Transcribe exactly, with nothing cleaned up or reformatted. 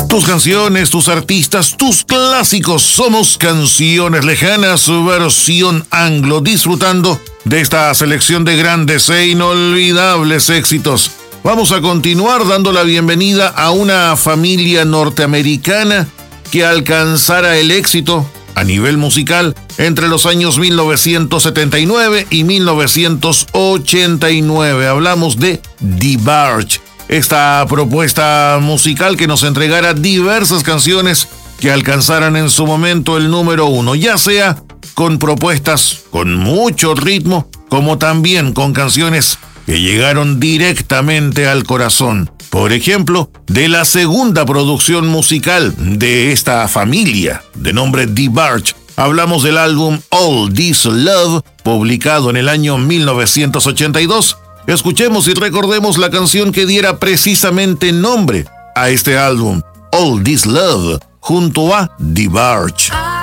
Tus canciones, tus artistas, tus clásicos. Somos Canciones Lejanas, versión anglo, disfrutando de esta selección de grandes e inolvidables éxitos. Vamos a continuar dando la bienvenida a una familia norteamericana que alcanzara el éxito a nivel musical entre los años mil novecientos setenta y nueve y mil novecientos ochenta y nueve. Hablamos de DeBarge. Esta propuesta musical que nos entregara diversas canciones que alcanzaran en su momento el número uno, ya sea con propuestas con mucho ritmo, como también con canciones que llegaron directamente al corazón. Por ejemplo, de la segunda producción musical de esta familia, de nombre DeBarge, hablamos del álbum All This Love, publicado en el año mil novecientos ochenta y dos. Escuchemos y recordemos la canción que diera precisamente nombre a este álbum, All This Love, junto a DeBarge.